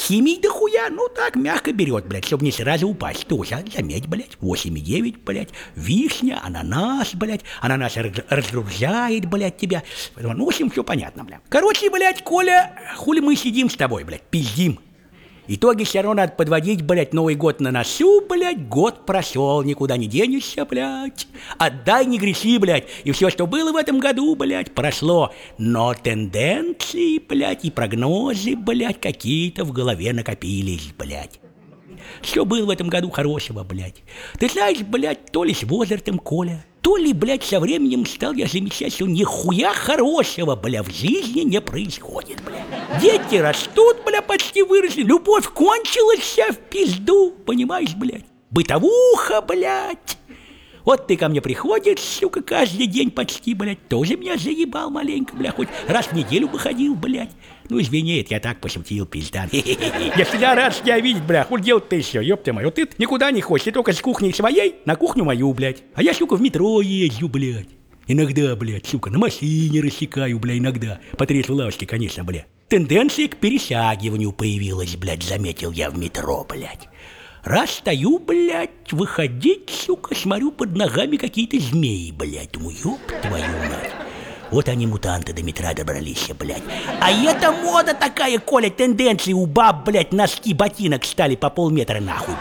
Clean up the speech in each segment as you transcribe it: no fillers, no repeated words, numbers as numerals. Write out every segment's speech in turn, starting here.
химии дохуя, ну так, мягко берет, блядь, чтобы не сразу упасть. Тоже, заметь, блядь, 8,9, блядь, вишня, ананас, блядь, ананас разгружает, блядь, тебя. Ну, в общем, все понятно, блядь. Короче, блядь, Коля, хули мы сидим с тобой, блядь, пиздим. Итоги все равно надо подводить, блядь, Новый год на носу, блядь, год прошел, никуда не денешься, блядь. Отдай, не греши, блядь, и все, что было в этом году, блядь, прошло. Но тенденции, блядь, и прогнозы, блядь, какие-то в голове накопились, блядь. Что было в этом году хорошего, блядь? Ты знаешь, блядь, то ли с возрастом, Коля, то ли, блядь, со временем стал я замечать, что нихуя хорошего, бля, в жизни не происходит, бля. Дети растут, бля, почти выросли, любовь кончилась вся в пизду, понимаешь, блядь? Бытовуха, блядь. Вот ты ко мне приходишь, сука, каждый день почти, блядь, тоже меня заебал маленько, бля, хоть раз в неделю выходил, блядь. Ну, извини, я так пошутил, пизда. Я всегда рад тебя видеть, бля, хуй делать-то еще, ёпта моя. Вот ты никуда не ходишь, ты только с кухни своей на кухню мою, блядь. А я, сука, в метро езжу, блядь. Иногда, блядь, сука, на машине рассекаю, бля, иногда. По трезвой лавочке, конечно, бля. Тенденция к пересягиванию появилась, блядь, заметил я в метро, блядь. Раз стою, блядь, выходить, сука, смотрю, под ногами какие-то змеи, блядь. Думаю, ёб твою мать. Вот они, мутанты, до метра добрались, блядь. А это мода такая, Коля, тенденции у баб, блядь, носки ботинок стали по полметра нахуй,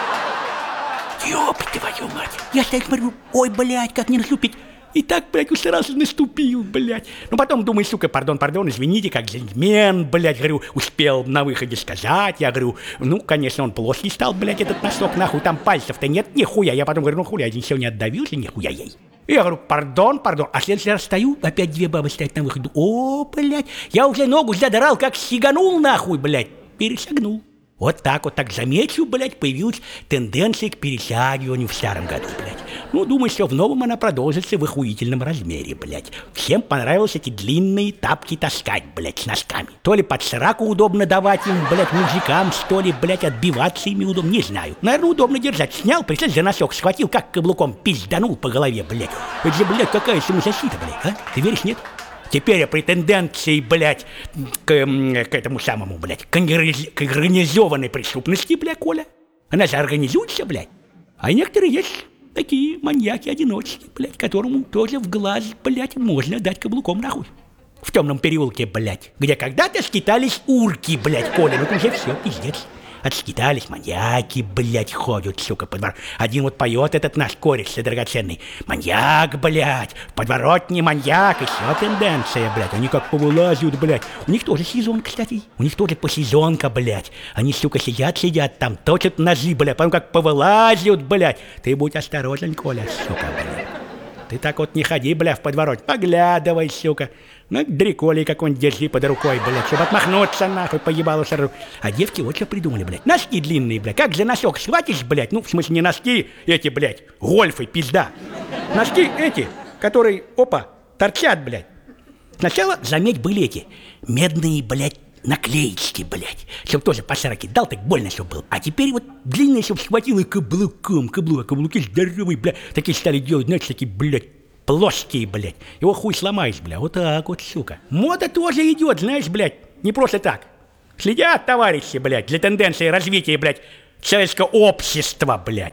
блядь. Ёб твою мать. Я стоять смотрю, ой, блядь, как не наступить. И так, блядь, уж сразу наступил, блядь. Ну потом думаю, сука, пардон, извините, как джентльмен, блядь, говорю, успел на выходе сказать. Я говорю, ну, конечно, он плоский стал, блядь, этот носок, нахуй, там пальцев-то нет, нихуя. Я потом говорю, ну, хуя, один сегодня отдавился, нихуя ей. И я говорю, пардон. А в следующий раз стою, опять две бабы стоят на выходе. О, блядь, я уже ногу задрал, как сиганул, нахуй, блядь, перешагнул. Вот так, замечу, блядь, появилась тенденция к пересягиванию в старом году, блядь. Ну, думаю, что в новом она продолжится в охуительном размере, блядь. Всем понравилось эти длинные тапки таскать, блядь, с носками. То ли под сраку удобно давать им, блядь, мужикам, что ли, блядь, отбиваться ими удобно, не знаю. Наверное, удобно держать. Снял, представь, за носок схватил, как каблуком пизданул по голове, блядь. Это же, блядь, какая самозащита, блядь, а? Ты веришь, нет? Теперь я при тенденции, блядь, к этому самому, блядь, к организованной преступности, блядь, Коля. Она же организуется, блядь. А некоторые есть такие маньяки-одиночки, блядь, которому тоже в глаз, блядь, можно дать каблуком нахуй. В темном переулке, блядь, где когда-то скитались урки, блядь, Коля, ну уже все, пиздец. Отскитались маньяки, блядь, ходят, сука, по двору. Один вот поет этот наш кореш драгоценный. Маньяк, блядь, в подворотне маньяк, еще тенденция, блядь. Они как повылазят, блядь. У них тоже сезон, кстати. У них тоже посезонка, блядь. Они, сука, сидят там, точат ножи, блядь. Потом как повылазят, блядь. Ты будь осторожен, Коля, сука, блядь. Ты так вот не ходи, бля, в подворот. Поглядывай, сука. Ну, дреколей какой-нибудь держи под рукой, блядь, чтобы отмахнуться, нахуй, поебало сору. А девки вот что придумали, блядь. Носки длинные, блядь. Как за носок схватишь, блядь? Ну, в смысле, не носки эти, блядь, гольфы, пизда. Носки эти, которые, опа, торчат, блядь. Сначала, заметь, были эти медные, блядь, наклеечки, блядь. Чтоб тоже по сраке дал, так больно, чтоб был. А теперь вот длинные, чтоб схватил и каблуком, каблуки здоровые, блядь. Такие стали делать, знаешь, такие, блядь, плоские, блядь. Его хуй сломаешь, блядь. Вот так вот, сука. Мода тоже идет, знаешь, блядь. Не просто так. Следят, товарищи, блядь, для тенденции развития, блядь, человеческого общества, блядь.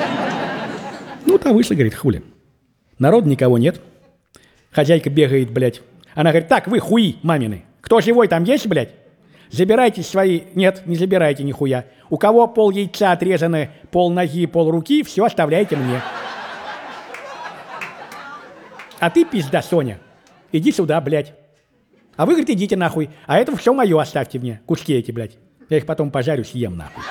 Ну, там вышли, говорит, хули. Народа никого нет. Хозяйка бегает, блядь. Она говорит, так, вы хуи мамины. Кто живой там есть, блядь? Забирайте свои... Нет, не забирайте нихуя. У кого пол яйца отрезаны, пол ноги, пол руки, все оставляйте мне. А ты, пизда, Соня, иди сюда, блядь. А вы, говорит, идите нахуй. А это все мое оставьте мне. Куски эти, блядь. Я их потом пожарю, съем нахуй.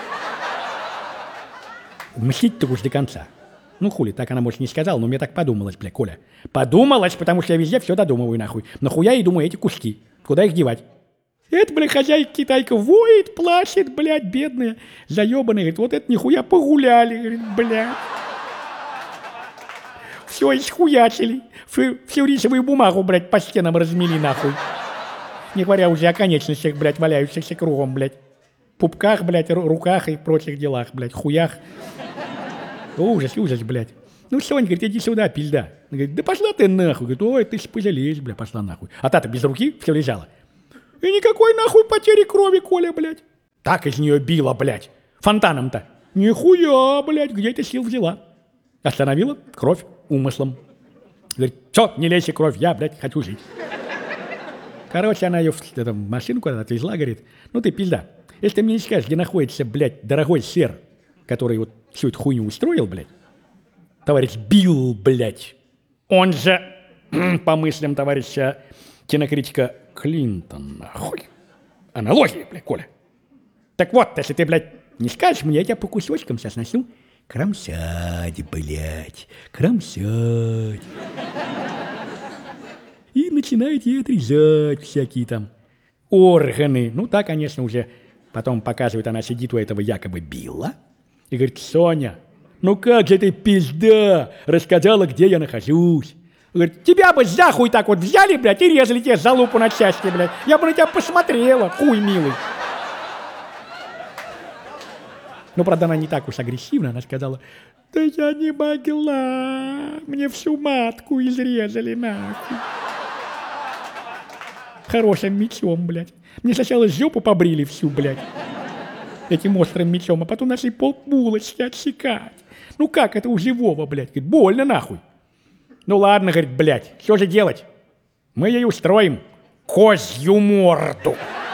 Мстить-то уж до конца. Ну хули, так она, может, не сказала, но мне так подумалось, блядь, Коля. Подумалось, потому что я везде все додумываю, нахуй. Нахуя и думаю, эти куски. Куда их девать? Это, блядь, хозяйка-китайка воет, плачет, блядь, бедная, заебанная. Говорит, вот это нихуя погуляли, говорит, блядь. Все исхуячили. Всю рисовую бумагу, блядь, по стенам размели, нахуй. Не говоря уже о конечностях, блядь, валяющихся кругом, блядь. Пупках, блядь, руках и прочих делах, блядь, хуях. Ужас, блядь. Ну, Соня, говорит, иди сюда, пизда. Она говорит, да пошла ты нахуй. Говорит, ой, ты пожалеешь, блядь, пошла нахуй. А та-то без руки все лежала. И никакой нахуй потери крови, Коля, блядь. так из нее било, блядь. Фонтаном-то. Нихуя, блядь, где ты сил взяла? Остановила кровь умыслом. Говорит, все, не лейся кровь, я, блядь, хочу жить. Короче, она ее в машину куда-то отвезла, говорит, ну ты пизда. Если ты мне не скажешь, где находится, блядь, дорогой сэр, который вот всю эту хуйню устроил, блядь, товарищ Билл, блядь, он же, по мыслям товарища кинокритика Клинтон, нахуй. Аналогия, блядь, Коля. Так вот, если ты, блядь, не скажешь мне, я тебя по кусочкам сейчас начну кромсать, блядь, кромсать. И начинаете отрезать всякие там органы. Ну, так, конечно, уже потом показывает, она сидит у этого якобы Билла и говорит, Соня, ну как же ты, пизда, рассказала, где я нахожусь. Говорит, тебя бы за хуй так вот взяли, блядь, и резали тебе за лупу на части, блядь. Я бы на тебя посмотрела, хуй милый. Ну, правда, она не так уж агрессивна, она сказала, да я не могла, мне всю матку изрезали нахуй. Хорошим мечом, блядь. Мне сначала жопу побрили всю, блядь, этим острым мечом, а потом нашли полбулочки отсекать. Ну как это у живого, блядь? Говорит, больно нахуй. Ну ладно, говорит, блядь, что же делать? Мы ей устроим козью морду.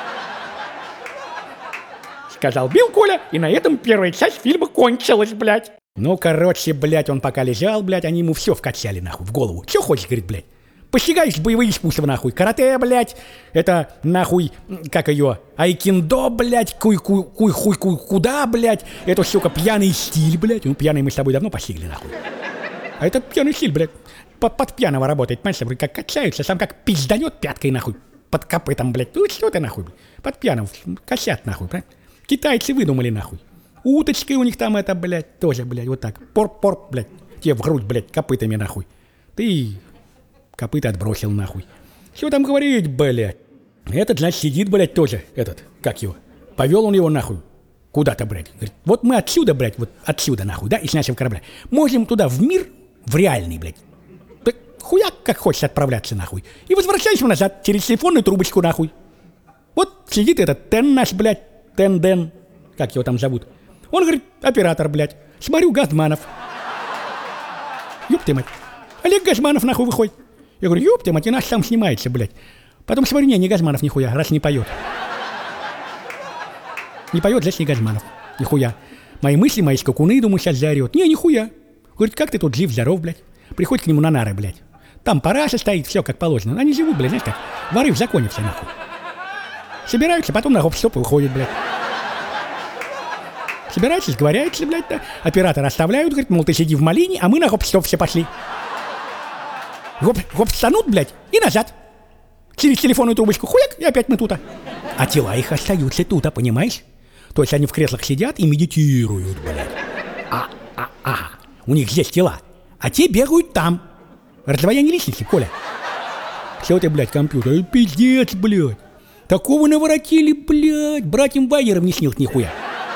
Сказал Билл Коля, и на этом первая часть фильма кончилась, блядь. Ну, короче, блядь, он пока лежал, блядь, они ему все вкачали, нахуй, в голову. Че хочешь, говорит, блядь? Постигаешь боевые искусства, нахуй, карате, блядь, это, нахуй, как ее, айкиндо, блядь, куда, блядь, это, сука, пьяный стиль, блядь, ну, пьяный мы с тобой давно постигли, нахуй. А это пьяный стиль, блядь, под пьяного работает, понимаешь, как качаются, сам как пизданет пяткой, нахуй, под копытом, блядь, ну, что ты, нахуй, под пьяного, косят, нахуй, блядь. Китайцы выдумали, нахуй. Уточкой у них там это, блядь, тоже, блядь, вот так. Порк, блядь, тебе в грудь, блядь, копытами, нахуй. Ты копыта отбросил, нахуй. Что там говорить, блядь? Этот, значит, сидит, блядь, тоже, этот, как его. Повел он его, нахуй, куда-то, блядь. Говорит, вот мы отсюда, блядь, вот отсюда, нахуй, да, из нашего корабля. Можем туда, в мир, в реальный, блядь. Так хуяк, как хочешь отправляться, нахуй. И возвращайся назад через телефонную трубочку, нахуй. Вот сидит этот Тен наш, блядь. Тен-Ден, как его там зовут. Он говорит, оператор, блядь. Смотрю, Газманов. Ёб ты мать. Олег Газманов нахуй выходит. Я говорю, ёб ты мать, и наш сам снимается, блядь. Потом смотрю, не Газманов нихуя, раз не поет. Не поет, значит, не Газманов. Нихуя. Мои мысли, мои скакуны, думаю, сейчас заорет. Не, нихуя. Говорит, как ты тут жив-здоров, блядь. Приходит к нему на нары, блядь. Там параша стоит, все как положено. Они живут, блядь, знаешь как. Воры в законе все, нахуй. Собираются, потом на гоп-стоп выходят, блядь. Собираются, сговоряются, блядь, да. Оператора оставляют, говорит, мол, ты сиди в малине, а мы на гоп-стоп все пошли. Гоп-станут, блядь, и назад. Через телефонную трубочку хуяк, и опять мы тута. А тела их остаются тута, понимаешь? То есть они в креслах сидят и медитируют, блядь. У них здесь тела, а те бегают там. Раздвоение личности, Коля. Все ты, блядь, компьютер, пиздец, блядь. Такого наворотили, блядь, братьям Вайерам не снилось нихуя.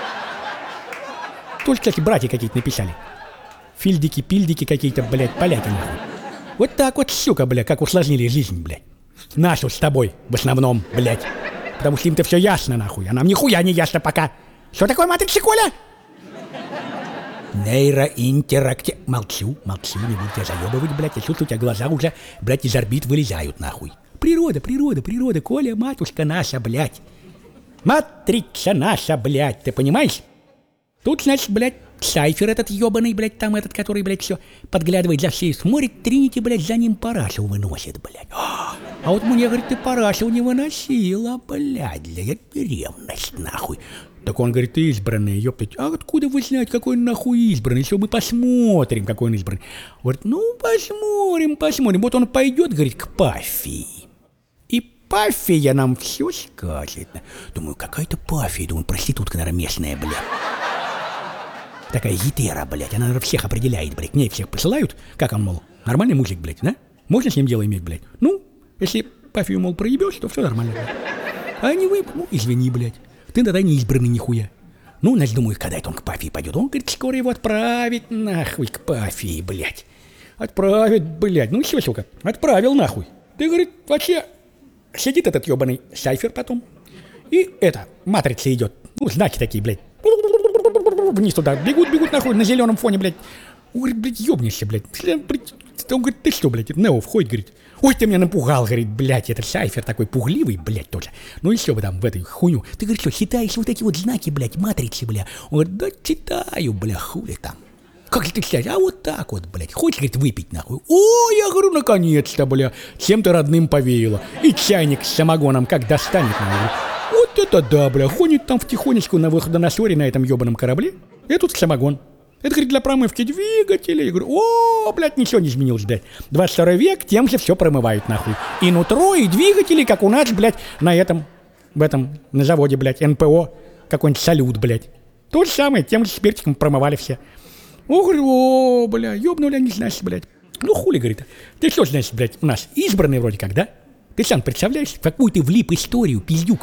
Тоже, кстати, братья какие-то написали. Фильдики-пильдики какие-то, блядь, поляки, нахуй. Вот так вот, сука, блядь, как усложнили жизнь, блядь. Нашу с тобой, в основном, блядь. Потому что им-то все ясно, нахуй, а нам нихуя не ясно пока. Что такое матрица, Коля? Нейроинтерактив... Молчу, не буду тебя заебывать, блядь. Я чувствую, у тебя глаза уже, блядь, из орбит вылезают, нахуй. Природа, Коля, матушка наша, блядь. Матрица наша, блядь, ты понимаешь? Тут, значит, блядь, Сайфер этот ебаный, блядь, там этот, который, блядь, все подглядывает за всей, смотрит, Тринити, блядь, за ним парашу выносит, блядь. А вот мне, говорит, ты парашу не выносила, блядь, ревность, нахуй. Так он говорит, ты избранный, ёптать. А откуда вы знаете, какой он нахуй избранный? Все, мы посмотрим, какой он избранный. Говорит, ну, посмотрим. Вот он пойдет, говорит, к Пафии. И Пафия нам все скажет. Думаю, какая-то Пафия, думаю, проститутка, наверное, местная, блядь. Такая гитера, блядь, она, наверное, всех определяет, блядь. К ней всех посылают. Как он, мол, нормальный мужик, блядь, да? Можно с ним дело иметь, блядь? Ну, если Пафию, мол, проебешь, то все нормально, блядь. А не вы, ну, извини, блядь. Ты тогда не избранный нихуя. Ну, значит, думаю, когда это он к Пафии пойдет. Он, говорит, скоро его отправит нахуй к Пафии, блядь. Отправит, блядь. Ну, все, сука, отправил нахуй. Ты, говорит, вообще... Сидит этот ебаный Сайфер потом. И это, матрица идет. Ну, знаки такие, блядь. Вниз туда. Бегут нахуй на зеленом фоне, блядь. Он говорит, блядь, ёбнешься, блядь. Он говорит, ты что, блядь, Нео входит, говорит. Ой, ты меня напугал, говорит, блядь, это Сайфер такой пугливый, блядь, тоже. Ну и все вы там в этой хуйню. Ты, говорит, что, читаешь вот эти вот знаки, блядь, матрицы, бля? Он говорит, да читаю, бля, хули там. Как же ты читаешь? А вот так вот, блядь. Хочешь, говорит, выпить, нахуй? О, я говорю, наконец-то, бля. Чем-то родным повеяло. И чайник с самогоном как достанет, нахуй. Вот это да, бля. Ходит там втихонечку на выходоносоре на этом ебаном корабле. И тут самогон. Это, говорит, для промывки двигателей. Я говорю, о, блядь, ничего не изменилось, блядь. 22 век, тем же все промывают, нахуй. И нутро, и двигатели, как у нас, блядь, на этом, на заводе, блядь, НПО. Какой-нибудь салют, блядь. То же самое, тем же спиртиком промывали все. О, говорю, о, бля, ёбнули они, значит, блядь. Ну, хули, говорит, ты что, значит, блядь, у нас избранный вроде как, да? Ты сам представляешь, в какую ты влип историю, пиздюк?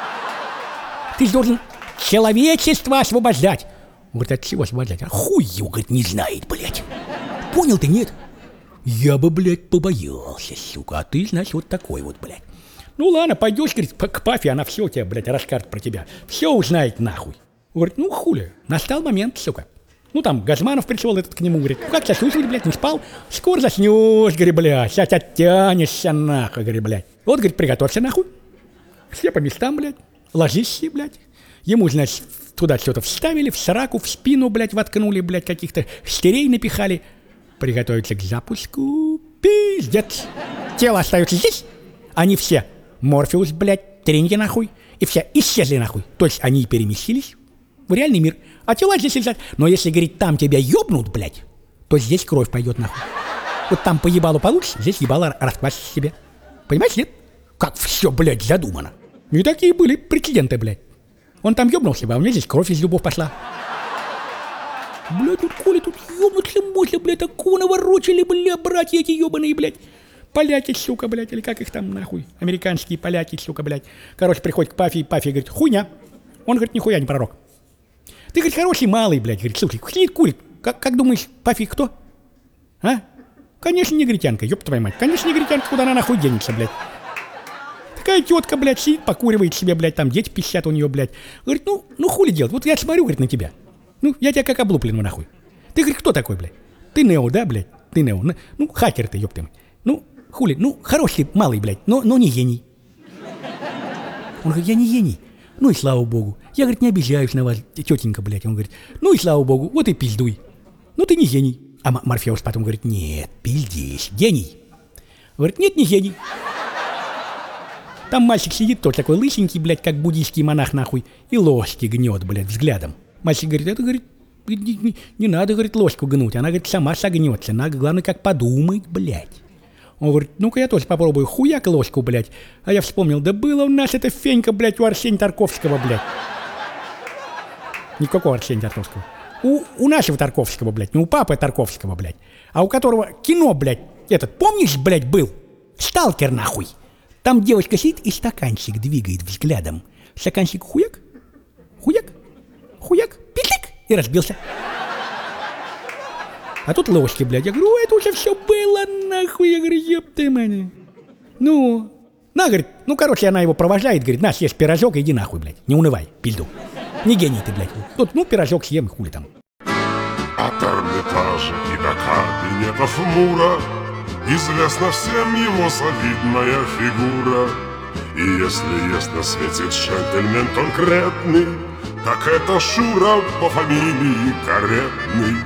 Ты же должен человечество освобождать. Он говорит, от чего освобождать? А хуй его, говорит, не знает, блядь. Понял ты, нет? Я бы, блядь, побоялся, сука. А ты, значит, вот такой вот, блядь. Ну ладно, пойдешь, говорит, к пафе, она все тебе, блядь, расскажет про тебя. Все узнает нахуй. Он говорит, ну хули, настал момент, сука. Ну там Газманов пришел этот к нему, говорит, ну как сейчас, блядь, не спал? Скоро заснешь, говорит, блядь, сейчас оттянешься нахуй, говорит, блядь. Вот, говорит, приготовься нахуй. Все по местам, блядь, ложись, блядь. Ему, значит, туда что-то вставили, в сраку, в спину, блядь, воткнули, блядь, каких-то стерей напихали. Приготовиться к запуску. Пиздец. Тело остается здесь. Они все, Морфеус, блядь, треники нахуй, и все исчезли нахуй. То есть они переместились в реальный мир. А тела здесь лежат. Но если, говорит, там тебя ёбнут, блядь, то здесь кровь пойдет нахуй. Вот там по ебалу получишь, здесь ебало расквасишь себе. Понимаешь, нет? Как все, блядь, задумано. И такие были прецеденты, блядь. Он там ёбнулся, а у меня здесь кровь из зубов пошла. Блядь, тут Коля, тут ёбнуться можно, блядь, такого наворочили, блядь, братья эти ёбаные, блядь. Поляки, сука, блядь, или как их там, нахуй, американские поляки, сука, блядь. Короче, приходит к Пафе, и Пафе говорит, хуйня. Он говорит, нихуя не пророк. Ты, говорит, хороший малый, блядь, говорит, слушай, сидит, курит. Как думаешь, Пафе кто? А? Конечно, негритянка, ёб твою мать. Конечно, негритянка, куда она нахуй денется, блядь. Такая тетка, блядь, сидит, покуривает себе, блядь, там дети пищат у нее, блядь. Говорит, ну хули делать, вот я смотрю, говорит, на тебя. Ну, я тебя как облупленного нахуй. Ты, говорит, кто такой, блядь? Ты Нео, да, блядь? Ты Нео. Ну, хакер ты, ёб ты мать. Ну, хули, ну, хороший малый, блядь, но не гений. Он говорит, я не гений. Ну и слава богу. Я, говорит, не обижаюсь на вас, тетенька, блядь. Он говорит, ну и слава богу, вот и пиздуй. Ну ты не гений. А Морфеус потом говорит, нет, пиздись, гений. Говорит, нет, не гений. Там мальчик сидит, тот такой лысенький, блядь, как буддийский монах, нахуй, и ложки гнет, блядь, взглядом. Мальчик говорит, это, говорит, не надо, говорит, ложку гнуть, она, говорит, сама согнется, надо, главное, как подумать, блядь. Он говорит, ну-ка я тоже попробую, хуяк ложку, блядь. А я вспомнил, да было у нас эта фенька, блядь, у Арсения Тарковского, блядь. Никакого Арсения Тарковского. У нашего Тарковского, блядь, не у папы Тарковского, блядь, а у которого кино, блядь, этот, помнишь, блядь, был? Сталкер, нахуй. Там девочка сидит и стаканчик двигает взглядом. Стаканчик хуяк, хуяк, хуяк, питлик, и разбился. А тут ложки, блядь. Я говорю, это уже все было, нахуй. Я говорю, ёпты мани. Ну, на, говорит, ну, короче, она его провожает, говорит, на, съешь пирожок, иди нахуй, блядь. Не унывай, пизду. Не гений ты, блядь. Тут, ну, пирожок съем, хули там. От Эрмитажа и до кабинетов Мура известна всем его завидная фигура. И если есть на свете джентльмен конкретный, так это Шура по фамилии Каретный.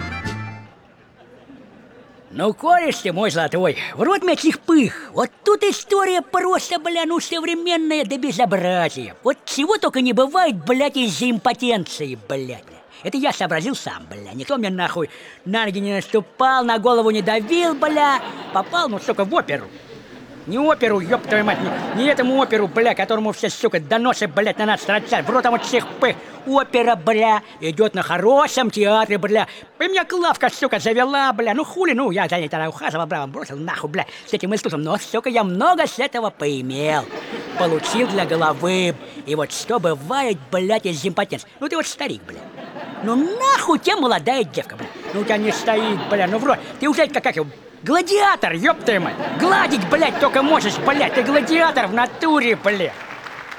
Ну, кореш ты мой золотой, в рот мячих пых. Вот тут история просто, бля, ну современная до безобразия. Вот чего только не бывает, блядь, из-за импотенции, блядь. Это я сообразил сам, бля. Никто мне нахуй на ноги не наступал, на голову не давил, бля. Попал, ну, сука, в оперу. Не оперу, ёб твою мать, не этому оперу, бля, которому все, сука, доносы, блядь, на нас строчат. В рот там вот всех пых. Опера, бля, идет на хорошем театре, бля. И меня Клавка, сука, завела, бля. Ну хули, ну, я за ней тогда ухаживал, браво, бросил нахуй, бля, с этим искусством. Но, сука, я много с этого поимел. Получил для головы. И вот что бывает, блядь, из импотенции. Ну ты вот старик, бля. Ну нахуй тебе молодая девка, бля. Ну у тебя не стоит, бля, ну в рот. Ты уже как его... Гладиатор, ёб твою мать! Гладить, блядь, только можешь, блядь! Ты гладиатор в натуре, блядь!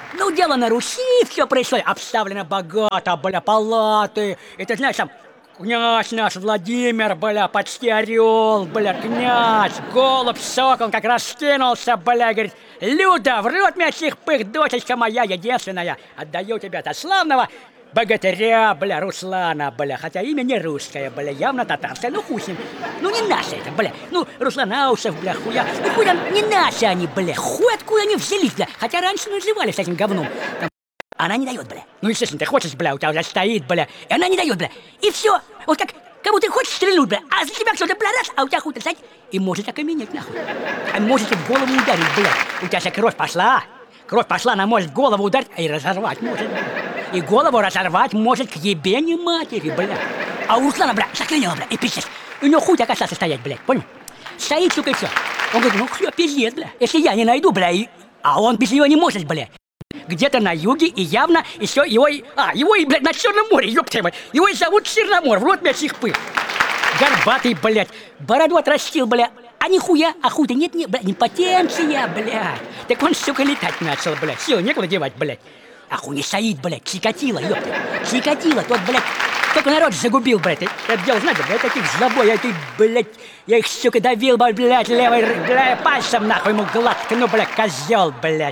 Ну, дело на Руси, все происходит. Обставлено богато, бля, палаты. Это, знаешь, там князь наш Владимир, бля, почти орел, бля, князь, голубь, сокол, как раскинулся, бля, говорит: Люда, в рот мясных пых, дочечка моя единственная, отдаю тебе от славного богатыря, бля, Руслана, бля, хотя имя не русское, бля, явно татарское, ну хуй с ним, ну не наше это, бля, ну Русланаусов, бля, хуя, ну хуй там, не наши они, бля, хуй откуда они взялись, бля, хотя раньше назывались этим говном. Там, она не дает, бля. Ну, естественно, ты хочешь, бля, у тебя уже стоит, бля, и она не дает, бля. И все. Вот как будто ты хочешь стрельнуть, бля, а за тебя кто-то, бля, раз, а у тебя хуй-то, знаете, и может окаменеть, нахуй. А может и в голову ударить, бля. У тебя вся кровь пошла, она может в голову ударить, и разорвать может, бля. И голову разорвать может к ебени матери, бля. А у Руслана, бля, заклинило, бля, и пиздец. У него хуй так остался стоять, блядь, понял? Стоит, сука, и все. Он говорит: ну, все, пиздец, бля. Если я не найду, бля, а он без нее не может, бля. Где-то на юге, и явно еще его и, блядь, на Черном море, ёпта мать. Его и зовут Черномор, в рот мясных пых. Горбатый, блядь, бороду отрастил, бля. А нихуя, а хуй-то нет, блядь, импотенция, блядь. Так он, сука, летать начал, блядь. Сил некуда девать, блядь. А хуй не стоит, блядь, Чикатило, ёпта. Чикатило, тот, блядь, только народ загубил, блядь. Это дело, знаете, блядь, таких злобой, блядь, я их, сука, давил, блядь, левой, блядь, пальцем, нахуй, ему гладко, ну, блядь, козел, блядь.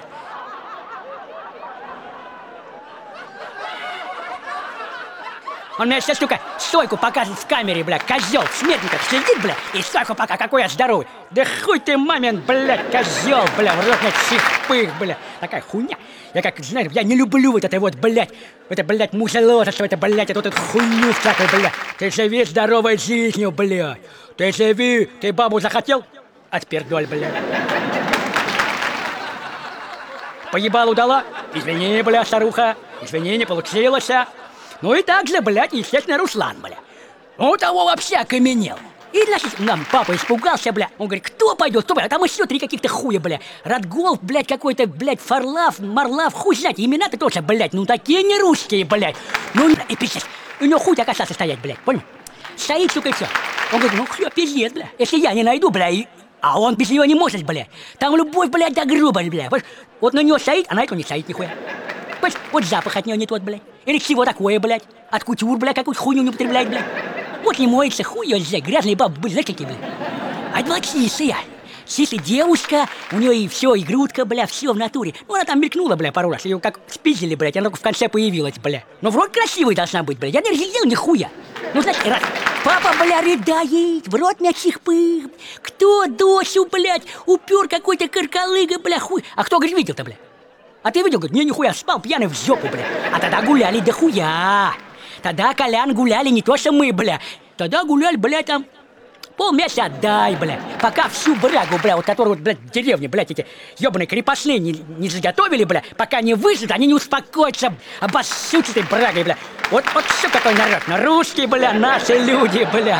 Он мне сейчас, сука, стойку показывает в камере, бля, козел, в смертниках сидит, бля, и стойку пока, какой я здоровый. Да хуй ты, мамин, блядь, козел, бля, в рот чихпых, бля. Такая хуйня. Я как, знаешь, я не люблю вот это вот, блядь, это, блядь, мусоложество, это, блядь, это вот эту хуйню всякую, блядь. Ты живи здоровой жизнью, блядь. Ты живи, ты бабу захотел? Отпердоль, блядь. Поебалу дала? Извини, бля, старуха, извини, не получилось. Ну и так же, блядь, естественно, Руслан, бля. Он того вообще окаменел. И, значит, нам папа испугался, бля. Он говорит: кто пойдет, кто, бля? А там еще 3 каких-то хуя, бля. Радголов, блядь, какой-то, блядь, Фарлав, Марлав, хуй знать. Имена-то тоже, блядь, ну такие не русские, блядь. Ну, и пиздец. У него хуй так остался стоять, блядь, понял? Стоит, сука, и все. Он говорит: ну, все, пиздец, бля. Если я не найду, бля, а он без нее не может, бля. Там любовь, блядь, до грубо, бля. Вот на него стоит, а на этого не стоит нихуя. Вот запах от нее не тот, блядь. Или чего такое, блядь. От кутюр, блядь, какую-то хуйню не употребляет, блядь. Вот не моется, хуй ее взять. Грязные бабы были, знаешь, какие, блядь. А это была чистая. Чистая девушка, у нее и все, и грудка, бля, все в натуре. Ну, она там мелькнула, бля, пару раз. Ее как спиздили, блядь, она только в конце появилась, бля. Но в рот красивой должна быть, блядь. Я не разглядел нихуя. Ну, знаешь, раз. Папа, бля, рыдает, в рот мясных пых. Кто дочь, блядь, упер какой-то каркалыга, бля, хуй. А кто, говорит, видел-то, бля? А ты видел, говорит, не, нихуя, спал пьяный в жопу, бля. А тогда гуляли до хуя. Тогда, Колян, гуляли не то, что мы, бля. Тогда гуляли, бля, там полмесяца отдай, бля. Пока всю брагу, бля, вот которую, вот, блядь, в деревне, блядь, эти ебаные крепостные не заготовили, бля. Пока не выжат, они не успокоятся, обоссутся этой брагой, бля. Вот что такой народ, ну, русские, бля, наши люди, бля.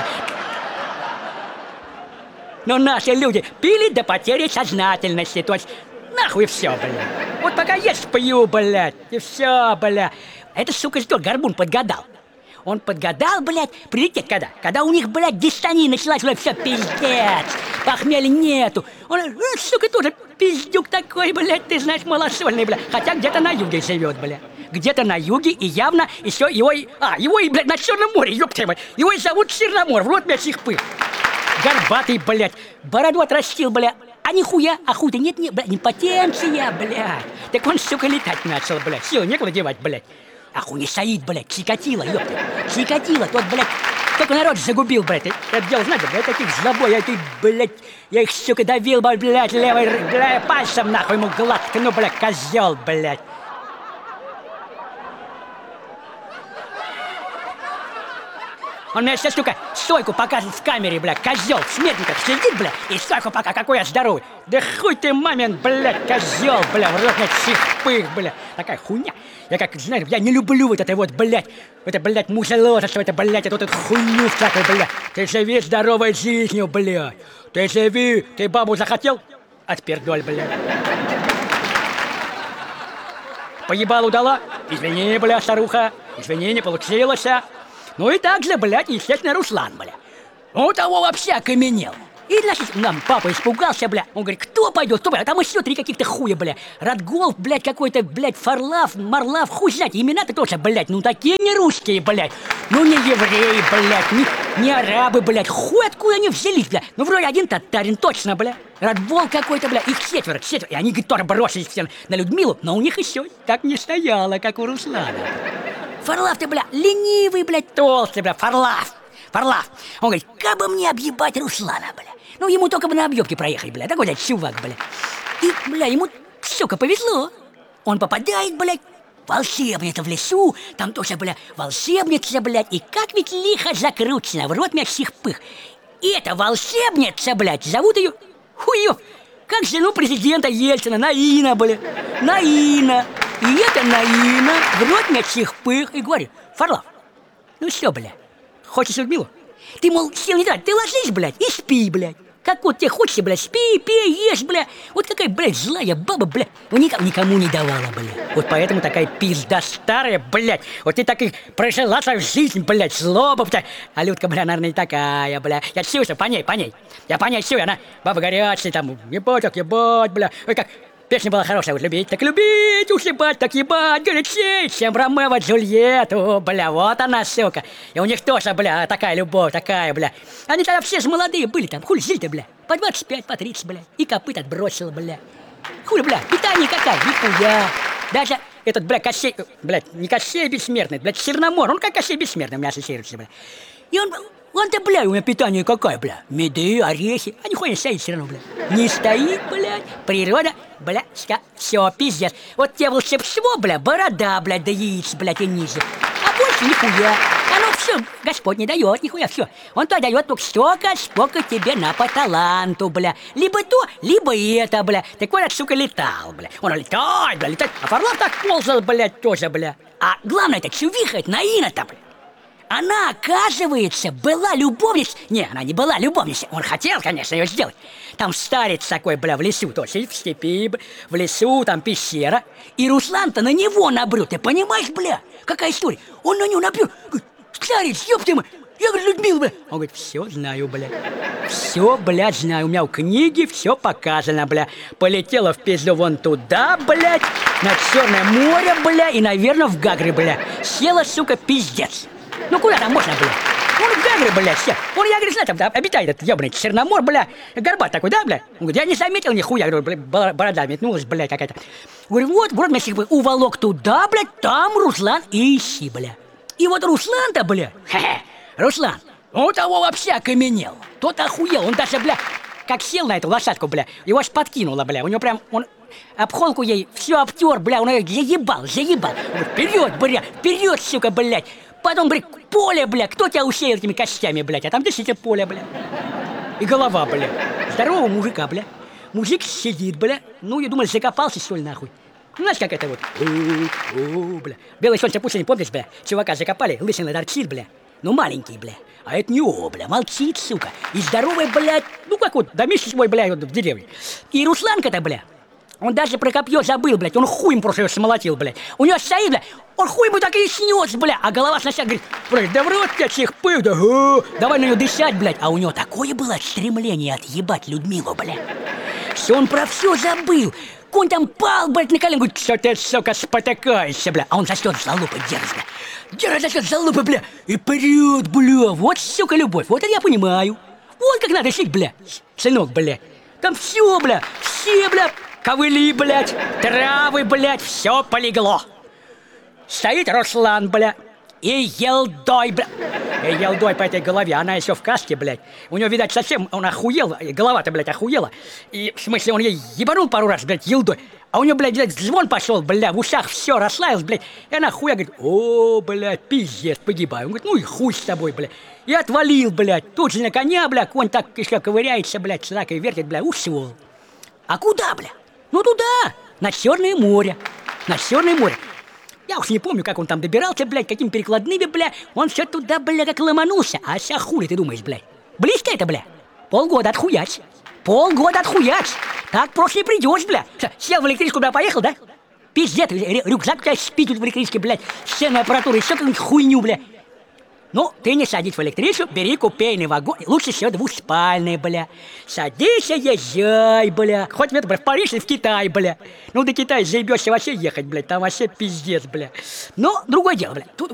Но наши люди пили до потери сознательности, то есть нахуй все, бля. Вот пока есть пью, блядь, и все, бля. Это, сука, ждет, горбун подгадал. Он подгадал, блядь, прилететь когда? Когда у них, блядь, дистания началась, блядь, все, пиздец. Похмелья нету. Он, сука, тоже пиздюк такой, блядь, ты знаешь, малосольный, блядь. Хотя где-то на юге живет, блядь. Где-то на юге, и явно еще его и, блядь, на Черном море, ёпта мать. Его и зовут Черномор, в рот мясных пых. Горбатый, блядь, бороду отрастил, блядь. А нихуя, а хуй-то нет, блядь, импотенция, блядь. Так он, сука, летать начал, блядь. Сил некуда девать, блядь. А хуй не стоит, блядь, Чикатило, ёпта. Чикатило, тот, блядь, только народ загубил, блядь. Это дело, знаете, блядь, таких злобой, блядь, я их, сука, давил, блядь, левой, блядь, пальцем, нахуй, ему гладко, ну, блядь, козел, блядь. Он мне сейчас, сука, стойку показывает в камере, бля, козел, в смертниках сидит, бля, и стойку пока, какой я здоровый. Да хуй ты, мамин, блядь, козел, бля, в рот чихпых, бля. Такая хуйня. Я как, знаешь, я не люблю вот это вот, блядь, это, блядь, мусоложество, это, блядь, это вот эту хуйню всякую, блядь. Ты живи здоровой жизнью, блядь. Ты живи, ты бабу захотел? Отпердоль, блядь. Поебалу дала? Извини, бля, старуха, извини, не получилось. Ну и так же, блядь, естественно, Руслан, бля. Он того вообще окаменел. И, значит, нам папа испугался, бля. Он говорит, кто пойдет, кто пойдет? А там еще 3 каких-то хуя, бля. Радгол, блядь, какой-то, блядь, Фарлав, Марлав, хуй знать. Имена-то тоже, блядь, ну такие не русские, блядь. Ну не евреи, блядь, не арабы, блядь. Хуй откуда они взялись, бля. Ну вроде один татарин, точно, бля. Радбол какой-то, бля. Их 4. И они, говорит, тоже бросились все на Людмилу. Но у них еще так не стояло, как у Руслана. Фарлав ты, бля, ленивый, блядь, толстый, бля, Фарлав. Он говорит, как бы мне объебать Руслана, бля. Ну, ему только бы на объебке проехать, бля. Такой, блядь, чувак, бля. И, бля, ему, сука, повезло. Он попадает, блядь, в волшебницу в лесу. Там тоже, бля, волшебница, блядь. И как ведь лихо закручено, в рот меня всех пых. И эта волшебница, блядь, зовут ее, хуё, как жену президента Ельцина, Наина, бля. Наина. И эта Наина в рот меня всех пых. И говорит, Фарлав, ну все, бля. Хочешь Людмилу? Ты, мол, сил не трать, ты ложись, блядь, и спи, блядь. Как вот тебе хочется, блядь, спи, пей, ешь, блядь. Вот какая, блядь, злая баба, блядь. Ну, никому не давала, блядь. Вот поэтому такая пизда старая, блядь. Вот ты так и прожила свою жизнь, блядь, злоба, блядь. А Людка, блядь, наверное, не такая, блядь. Я чувствую, по ней. Я по ней чую, она баба горячая, там, ебать, блядь. Ой, как... Песня была хорошая, вот любить, так любить, уж ебать, так ебать, горячей, чем Ромео Джульетту, бля, вот она, сука. И у них тоже, бля, такая любовь, такая, бля. Они тогда все же молодые были, там, хули жили-то, бля, по 25, по 30, бля, и копыт отбросила, бля. Хули, бля, питание какая, нихуя. Даже этот, бля, Кощей, блядь, не Кощей бессмертный, блядь, Черномор, он как Кощей бессмертный у меня ассоциируется, бля. И он-то, бля, у меня питание какая, бля? Меды, орехи, а нихуя не стоит все равно, бля. Не стоит, блядь, природа, бля, все, пиздец. Вот тебе волшебство, бля, борода, блядь, да яиц, блядь, и ниже. А больше нихуя. Оно все, Господь не дает, нихуя, все. Он то дает только столько, сколько тебе на по таланту, бля. Либо то, либо это, бля. Так вот, сука, летал, бля. Он летает, бля, летает. А Фарлав так ползал, блядь, тоже, бля. А главное, это чувиха, это Наина-то, бля. Она, оказывается, была любовницей. Не, она не была любовницей. Он хотел, конечно, ее сделать. Там старец такой, бля, в лесу, то есть в степи, в лесу, там пещера. И Руслан-то на него набрел, ты понимаешь, бля? Какая история? Он на него набрел. Старец, ёпты мы. Я говорю, Людмила, бля. Он говорит, все знаю, бля. Все, блядь, знаю. У меня в книге все показано, бля. Полетела в пизду вон туда, блядь, на Черное море, бля, и, наверное, в Гагры, бля. Села, сука, пиздец. Ну куда там можно, бля? Он в Гагры, бля, все. Он, я говорю, знаю, там обитает этот ебаный Черномор, бля. Горбат такой, да, бля? Он говорит, я не заметил нихуя. Я говорю, бля, борода метнулась, бля, какая-то. Говорю, вот, меня всех уволок туда, бля, там Руслан и ищи, бля. И вот Руслан-то, бля, Руслан, он того вообще окаменел. Тот охуел, он даже, бля, как сел на эту лошадку, бля, его аж подкинуло, бля. У него прям, он обхолку ей все обтер, бля, он ее заебал. Он говорит, вперед, бля, вперед, сука, блядь. Потом, блядь, поле, бля, кто тебя усеял этими костями, блядь, а там действительно поле, бля. И голова, бля. Здорового мужика, бля. Мужик сидит, бля. Ну, я думаю, закопался, что ли, нахуй. Ну, знаешь, как это вот. Бля. Белое солнце пусть не помнишь, бля. Чувака закопали, лысина торчит, бля. Ну, маленький, бля. А это не о, бля, молчит, сука. И здоровый, блядь, ну, как вот, домишь свой, бля, вот в деревне. И Русланка-то, бля. Он даже про копье забыл, блядь. Он хуем просто ее смолотил, блядь. У него стоит, блядь. Он хуй ему так и снес, блядь. А голова сначала говорит, блядь, да в рот тебя всех пых, да, давай на нее дышать, блядь. А у него такое было стремление отъебать Людмилу, блядь. Что он про все забыл. Конь там пал, блядь, на колено. Говорит, что ты, сука, спотыкаешься, блядь. А он за счет залупы держит, блядь. Держит за счет залупы, блядь. И прет, бля. Вот, сука, любовь. Вот это я понимаю. Вот как надо жить, блядь. Сынок, блядь. Там все, блядь. Все, блядь. Ковыли, блядь, травы, блядь, все полегло. Стоит Руслан, блядь, и елдой, блядь. И елдой по этой голове, она еще в каске, блядь. У него, видать, совсем, он охуел, голова-то, блядь, охуела. И, в смысле, он ей ебанул пару раз, блядь, елдой. А у него, блядь, звон пошел, блядь, в ушах все расслаялось, блядь. И она хуя говорит, о, блядь, пиздец, погибаю. Он говорит, ну и хуй с тобой, блядь. И отвалил, блядь. Тут же на коня, блядь, конь так еще ковыряется, блядь, слакой вертит, блядь, ушел. А куда, блядь? Ну туда, на Черное море. На Черное море. Я уж не помню, как он там добирался, блядь, какими перекладными, блядь. Он все туда, блядь, как ломанулся. А сейчас хули ты думаешь, блядь? Близко это, блядь? Полгода отхуять. Полгода отхуять. Так просто не придешь, блядь. Сел в электричку, блядь, поехал, да? Пиздец, рюкзак у тебя спит в электричке, блядь. Сценная аппаратура, еще какую-нибудь хуйню, блядь. Ну, ты не садись в электричку, бери купейный вагон, лучше всего двуспальный, бля. Садись и езжай, бля. Хоть в Париж или в Китай, бля. Ну, до Китая заебешься вообще ехать, блядь, там вообще пиздец, бля. Но другое дело, бля, тут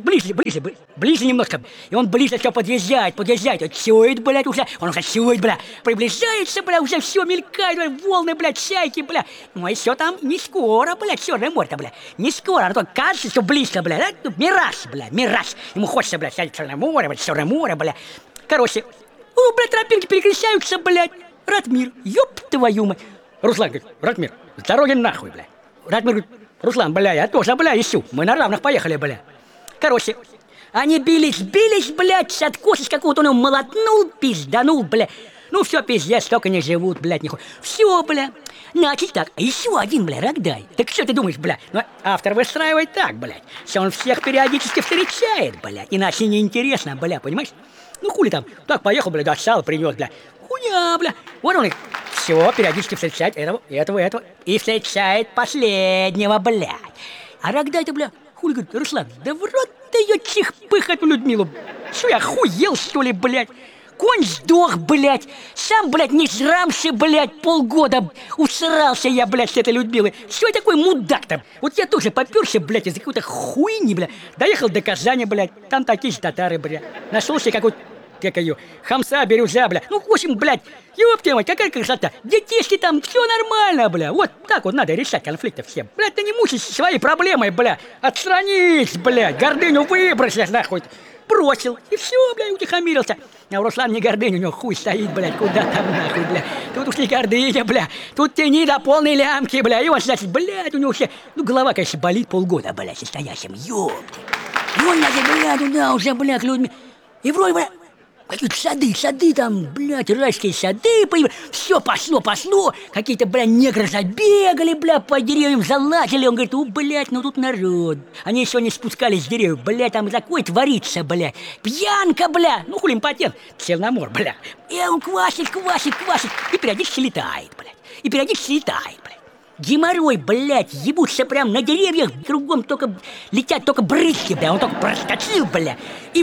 ближе немножко. И он ближе все подъезжает, вот чует, блядь, уже, он уже чует, бля. Приближается, бля, уже все мелькает, бля, волны, блядь, чайки, бля. Ну, и все там не скоро, блядь, Черное море-то, бля. Не скоро, а то кажется, что близко, бля, да? Мираж, бля, мираж. Ему хочется, блядь, сядь Черное море, бля. Короче, блядь, тропинки перекрещаются, блядь. Ратмир, ёб твою мать. Руслан говорит, Ратмир, с дороги нахуй, бля. Ратмир говорит, Руслан, бля, я тоже, бля, ищу. Мы на равных поехали, бля. Короче, они бились, блядь, с откоса какого-то он его молотнул, пизданул, бля. Ну все, пиздец, столько не живут, блядь, нихуя. Все, бля. Значит так, еще один, бля, Рогдай. Так что ты думаешь, бля? Ну, автор выстраивает так, блядь. Что он всех периодически встречает, блядь. Иначе неинтересно, бля, понимаешь? Ну хули там, так поехал, бля, достал, принес, бля. Хуйня, бля. Вот он их. Все, периодически встречает этого. И встречает последнего, блядь. А Рогдай-то, бля, хули, говорит, Руслан, да в рот ты ее чихпых эту Людмилу. Что, я охуел, что ли, блядь? Конь сдох, блядь. Сам, блядь, не жрамши, блядь, полгода усрался я, блядь, с этой Людмилой. Что я такой мудак-то? Вот я тоже попёрся, блядь, из-за какой-то хуйни, блядь. Доехал до Казани, блядь. Там такие же татары, блядь. Нашел себе какой-то, как ее, хамса, бирюза, блядь. Ну, в общем, блядь, ёпта мать, какая красота. Детишки там, все нормально, бля. Вот так вот надо решать конфликты всем. Блядь, ты не мучайся своей проблемой, бля. Отстранись, блядь, гордыню выбросишь, нахуй. Бросил, и все, блядь, утихомирился. А у Руслана не гордыня, у него хуй стоит, блядь, куда там нахуй, бля. Тут уж не гордыня, бля, тут тяни до полной лямки, бля. И он, значит, блядь, у него все, ну, голова, конечно, болит полгода, блядь, состоящим, ёпты. И он, значит, блядь, туда уже, блядь, людьми. И вроде, блядь, какие-то сады там, блядь, райские сады появились. Все пошло. Какие-то, блядь, негры забегали, блядь, по деревьям залазили. Он говорит, блядь, ну тут народ. Они еще не спускались с деревьев, блядь, там такое творится, блядь. Пьянка, блядь. Ну, хули импотент. Черномор, блядь. И он квасит. И периодически летает, блядь. Геморрой, блядь, ебутся прям на деревьях. Кругом только летят только брызги, блядь. Он только проскочил, блядь.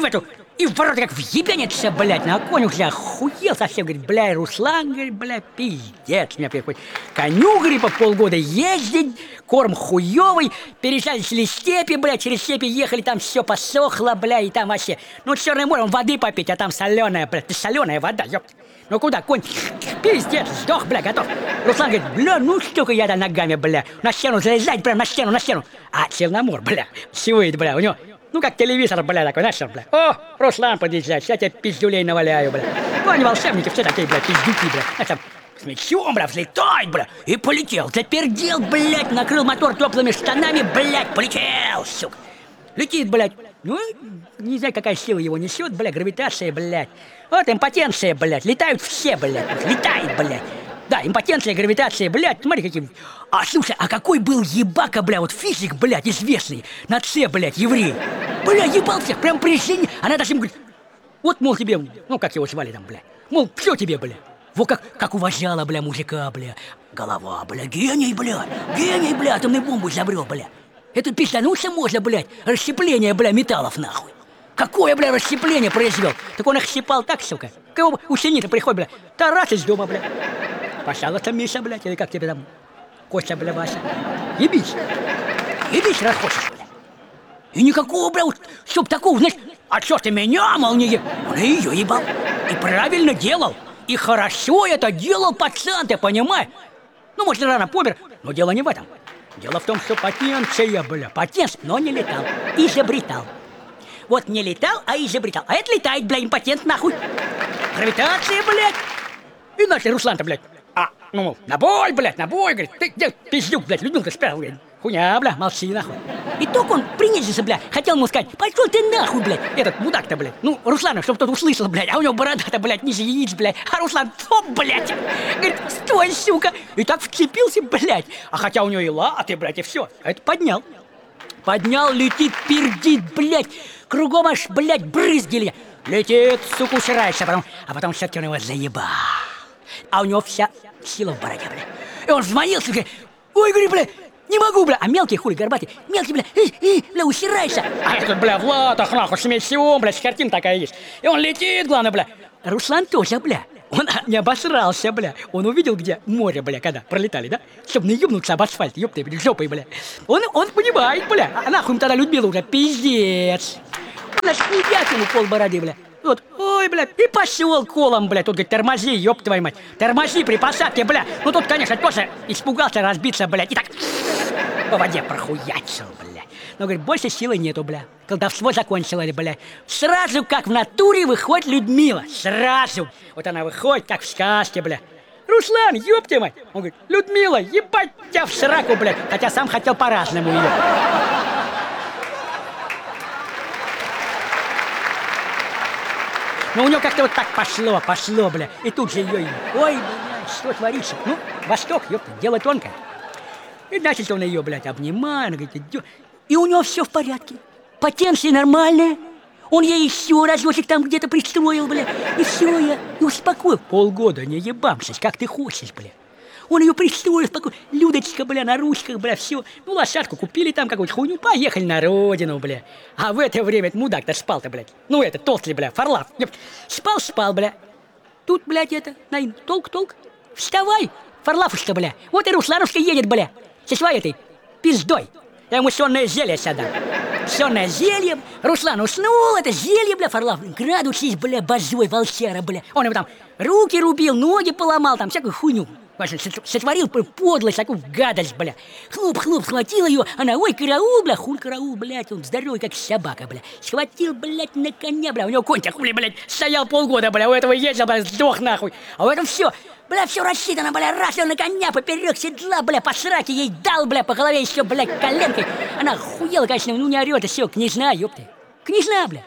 И в ворота как въебенится, блядь, на конь уже охуел совсем, говорит, бля, Руслан, говорит, бля, пиздец, меня приходит. Коню, говорит, по полгода ездить, корм хуёвый, переезжали через степи, бля, через степи ехали, там все посохло, бля, и там вообще, ну, Черное море, он воды попить, а там соленая, бля, соленая вода, ёпт. Ну куда, конь, пиздец, сдох, бля, готов. Руслан говорит, бля, ну столько я-то ногами, бля, на стену залезать, прям на стену. А Черномор, бля, сивает, бля, у него... Ну, как телевизор, бля, такой, знаешь, бля. О, Руслан подъезжает, я тебе пиздюлей наваляю, бля. Ну, они волшебники, все такие, бля, пиздюки, бля. Знаешь, там, с мечом, бля, взлетает, бля. И полетел, запердел, блядь, накрыл мотор теплыми штанами, блядь, полетел, сука. Летит, блядь. Ну, не знаю, какая сила его несет, бля, гравитация, блядь. Вот импотенция, блядь, летают все, блядь, летает, блядь. Да, импотенция, гравитация, блядь, смотри, какие... А, слушай, а какой был ебака, бля, вот физик, блядь, известный, на С, блядь, еврей. Бля, ебал всех, прям при жизни. Она даже ему говорит, вот, мол, тебе, ну, как его звали там, бля. Мол, все тебе, бля. Вот как уважала, бля, мужика, бля. Голова, бля, гений, бля, атомную бомбу изобрел, бля. Это пиздануться можно, блядь, расщепление, бля, металлов, нахуй. Какое, бля, расщепление произвел? Так он их щипал так, сука. Кого ученица приходит, бля, тарас из дома, бля. Пожалуйста, Миша, блядь, или как тебе там, Костя, бля, Вася. Ебись, раз хочешь, бля. И никакого, бля, чтоб такого, знаешь, а чё ты меня, мол, не ебал? Он и её ебал. И правильно делал. И хорошо это делал пацан, ты понимаешь? Ну, может, рано помер, но дело не в этом. Дело в том, что потенция, бля, но не летал, изобретал. Вот не летал, а изобретал. А это летает, бля, импотент, нахуй. Гравитация, блядь. И наш Руслан-то, блядь. Ну, на бой, говорит, ты где пиздюк, блядь, Людмилка спрятал, говорит. Хуйня, бля, молчи, нахуй. И только он принизился, бля, хотел ему сказать, пошел ты нахуй, блядь, этот мудак-то, блядь. Ну, Руслана, чтоб тот услышал, блядь, а у него борода-то, блядь, ниже яиц, блядь. А Руслан, топ, блядь, говорит, стой, сука. И так вцепился, блядь. А хотя у него и латы, блядь, и все. А это поднял. Поднял, летит, пердит, блядь. Кругом аж, блядь, брызги. Летит, сука, усирается, а потом все-таки он его заебал. А у него вся сила в бороде, бля. И он взмолился, говорит, ой, говорит, бля, Не могу, бля. А мелкий хули, горбатый. Мелкий, бля, бля, усирайся. А этот, бля, в латах, нахуй, с мечом, бля, с картин такая есть. И он летит, главное, бля. Руслан тоже, бля. Он не обосрался, бля. Он увидел, где море, бля, когда пролетали, да? Чтоб не ебнуться об асфальт, ёпты, бля, жопой, бля. Он понимает, бля. А нахуй им тогда Людмила уже, пиздец. Значит, едят ему полбороды, бля. Вот, ой, бля, и пошел колом, бля. Тут, говорит, тормози, ёб твою мать. Тормози при посадке, бля. Ну, тут, конечно, тоже испугался разбиться, блядь. И так по воде прохуячил, бля. Но, говорит, больше силы нету, бля. Колдовство закончилось, бля. Сразу, как в натуре, выходит Людмила. Сразу. Вот она выходит, как в сказке, бля. Руслан, ёб твою мать. Он говорит, Людмила, ебать тебя в сраку, блядь. Хотя сам хотел по-разному ее. Но у него как-то вот так пошло, бля. И тут же ее, ой, бля, что творится? Ну, Восток, ёпта, дело тонкое. И значит, он ее, блядь, обнимает, говорит, идёт. И у него все в порядке. Потенция нормальная. Он ей еще разочек там где-то пристроил, бля. И все, я и успокоил. Полгода не ебамся, как ты хочешь, бля. Он ее пристроил, спокойно. Людочка, бля, на ручках, бля, все. Ну, лошадку купили там какую-то хуйню, поехали на родину, бля. А в это время мудак-то спал-то, блядь. Ну, это толстый, бля, Фарлав. Спал, бля. Тут, блядь, это, толк. Вставай, Фарлавушка, бля. Вот и Русланушка едет, бля. Со своей этой пиздой. Я ему сонное зелье сюда. Сонное зелье. Руслан уснул, это зелье, бля, Фарлав. Градусись, бля, бозой, волчара, бля. Он ему там руки рубил, ноги поломал, там всякую хуйню. Сотворил подлость, такую гадость, бля. Хлоп, схватил ее, она, ой, караул, бля, хуй караул, блядь, он здоровый, как собака, бля. Схватил, блядь, на коня, бля, у него конь хули, блядь, стоял полгода, бля, у этого ездил, бля, сдох нахуй. А у этого все, бля, все рассчитано, бля, раз он на коня поперек седла, бля, по сраке ей дал, бля, по голове еще, блядь, коленкой. Она хуела, конечно, ну не орет, и все, княжна, ёпты. Княжна, бля.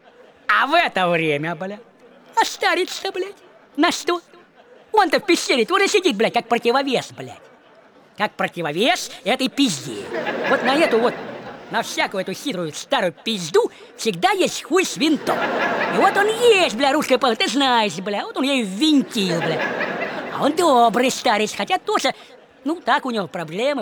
А в это время, бля, а старец-то, блядь, на что? Он-то в пещере тоже сидит, блядь, как противовес, блядь. Как противовес этой пизде. Вот на эту вот, на всякую эту хитрую старую пизду всегда есть хуй с винтом. И вот он есть, бля, русская пала, ты знаешь, бля, вот он ей ввинтил, бля. А он добрый старец, хотя тоже, ну, так у него проблемы.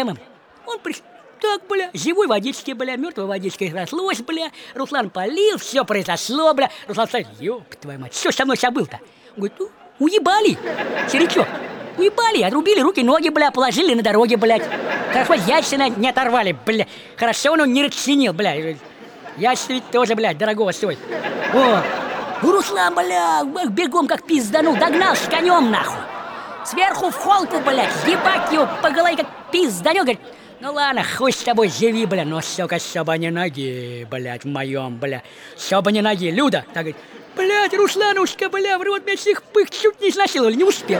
Он так, бля, живой водички, бля, мертвой водичкой разлось, бля. Руслан полил, все произошло, бля. Руслан сказал, ёб твою мать, что со мной сейчас был-то? Он говорит, ну, уебали, серичок, уебали, отрубили руки, ноги, бля, положили на дороге, блядь. Хорошо, яйца не оторвали, бля. Хорошо, он не расценил, бля. Яйца ведь тоже, блядь, дорогого стоит. О, Руслан, бля, бегом как пизданул, догнал с конем, нахуй. Сверху в холку, блядь, ебать его по голове как пизданул, говорит, ну ладно, хуй с тобой, живи, бля, но, сука, чтобы не ноги, блядь, в моем, бля. Чтобы не ноги, Люда, так говорит. Блядь, Русланушка, бля, в рот меня всех пых чуть не изнасиловали, не успел.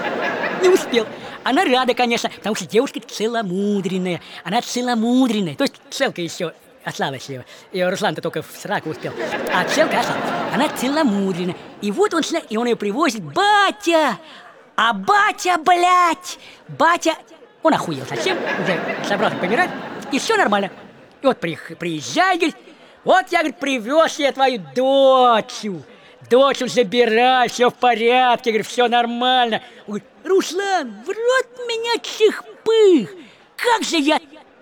Она рада, конечно, потому что девушка целомудренная, то есть целка еще осталась ее, и Руслан-то только в сраку успел, а целка осталась, она целомудренная, и вот он ее привозит, батя, а батя, блядь, он охуел совсем, уже собрался помирать, и все нормально, и вот приезжай, говорит, вот я, говорит, привез я твою дочь, забирай, все в порядке, говорит, все нормально. Он говорит, Руслан, в рот меня чихпых, как же я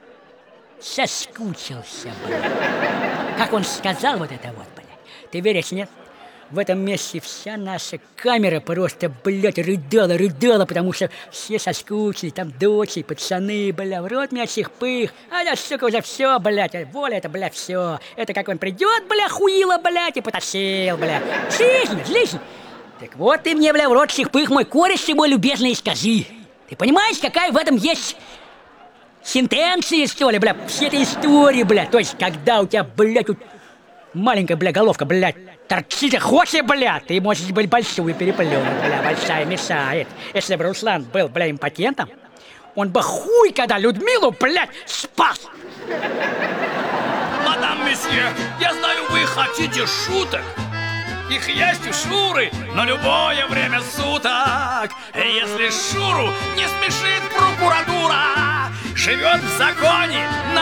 соскучился, блядь. Как он сказал вот это вот, блядь. Ты веришь, нет? В этом месте вся наша камера просто, блядь, рыдала, потому что все соскучились, там дочери, пацаны, бля, в рот меня чихпых. А я, сука, уже все, блядь, воля это, блядь, все. Это как он придет, бля, хуила, блядь, и потащил, бля. Жизнь. Так вот ты мне, бля, в рот чихпых, мой кореш, ты мой любезный, и скажи. Ты понимаешь, какая в этом есть сентенция, что ли, бля, все эти истории, бля. То есть, когда у тебя, блядь, тут маленькая, бля, головка, блядь, торчит, хочешь, бля, ты можешь быть большую переплюнуть, бля, большая мешает. Если бы Руслан был, бля, импотентом, он бы хуй, когда Людмилу, блядь, спас. Мадам месье, я знаю, вы хотите шуток. Их есть у Шуры на любое время суток. И если Шуру не смешит прокуратура, живет в законе на